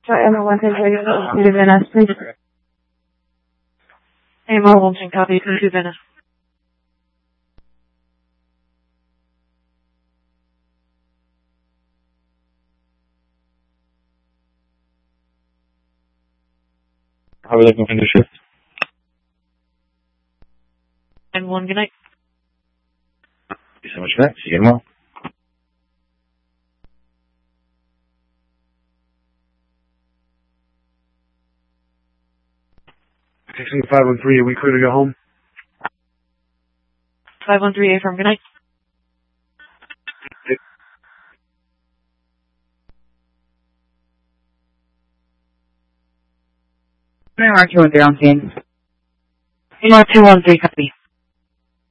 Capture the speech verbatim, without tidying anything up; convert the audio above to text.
Try M R one three zero to Venice, please. M R one ten copy to Venice. How are we looking for the shift? M one, good night. Thank you so much for that. See you tomorrow. Taxi five one three, are we clear to go home? five one three affirm, good night. M R two one three on scene. M R two one three copy.